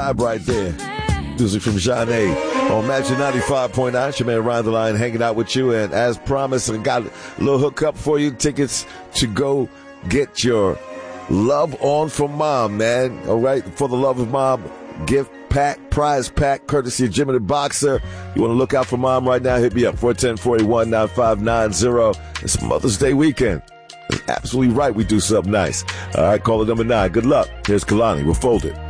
vibe right there. Music from Jean A. on Magic 95.9. It's your man Ryan the Lion hanging out with you. And as promised, I got a little hookup for you. Tickets to go get your love on from mom, man. All right. For the love of mom, gift pack, prize pack, courtesy of Jimmy the Boxer. You want to look out for mom right now? Hit me up, 410-481-9590. It's Mother's Day weekend. That's absolutely right. We do something nice. All right. Caller number 9. Good luck. Here's Kalani. We'll fold it.